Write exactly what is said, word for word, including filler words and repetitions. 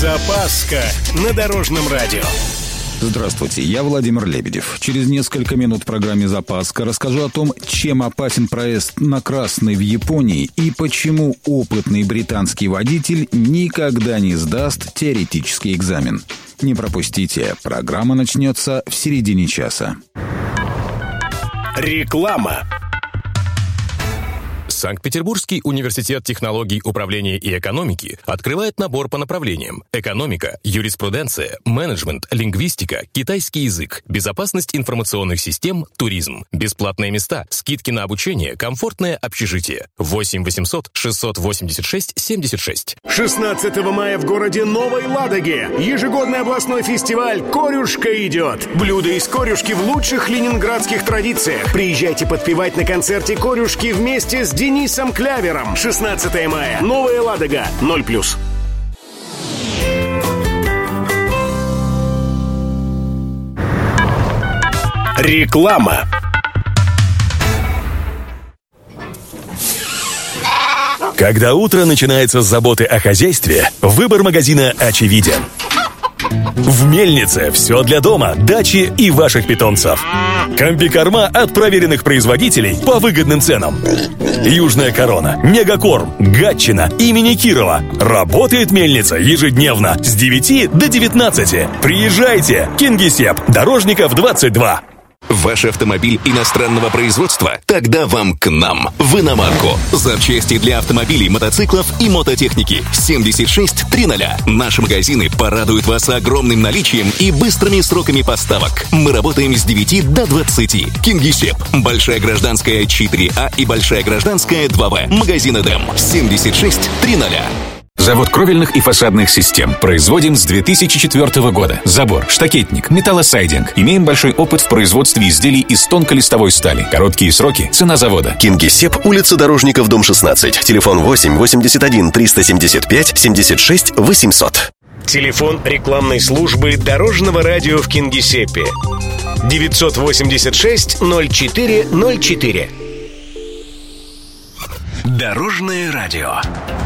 Запаска на Дорожном радио. Здравствуйте, я Владимир Лебедев. Через несколько минут в программе «Запаска» расскажу о том, чем опасен проезд на красный в Японии и почему опытный британский водитель никогда не сдаст теоретический экзамен. Не пропустите, программа начнется в середине часа. Реклама. Санкт-Петербургский университет технологий управления и экономики открывает набор по направлениям: экономика, юриспруденция, менеджмент, лингвистика, китайский язык, безопасность информационных систем, туризм. Бесплатные места, скидки на обучение, комфортное общежитие. восемь восемьсот шестьсот восемьдесят шесть семьдесят шесть. шестнадцатого мая в городе Новой Ладоге ежегодный областной фестиваль «Корюшка идет». Блюда из корюшки в лучших ленинградских традициях. Приезжайте подпевать на концерте «Корюшки» вместе с Денисом Клявером. шестнадцатого мая. Новая Ладога. ноль плюс. Реклама. Когда утро начинается с заботы о хозяйстве, выбор магазина очевиден. В Мельнице все для дома, дачи и ваших питомцев. Комбикорма от проверенных производителей по выгодным ценам. Южная корона, Мегакорм, Гатчина, имени Кирова. Работает Мельница ежедневно с девяти до девятнадцати. Приезжайте! Кингисепп, Дорожников, двадцать два. Ваш автомобиль иностранного производства? Тогда вам к нам, в Иномарку. Запчасти для автомобилей, мотоциклов и мототехники. семьдесят шесть тридцать. Наши магазины порадуют вас огромным наличием и быстрыми сроками поставок. Мы работаем с девяти до двадцати. Кингисепп, Большая гражданская четыре А и Большая гражданская два В. Магазин Эдем. семьдесят шесть тридцать. Завод кровельных и фасадных систем. Производим с две тысячи четвёртого года. Забор, штакетник, металлосайдинг. Имеем большой опыт в производстве изделий из тонколистовой стали. Короткие сроки. Цена завода. Кингисепп, улица Дорожников, дом шестнадцать. Телефон восемь восемьдесят один триста семьдесят пять семьдесят шесть восемьсот. Телефон рекламной службы Дорожного радио в Кингисеппе. девятьсот восемьдесят шесть ноль четыре ноль четыре. Дорожное радио.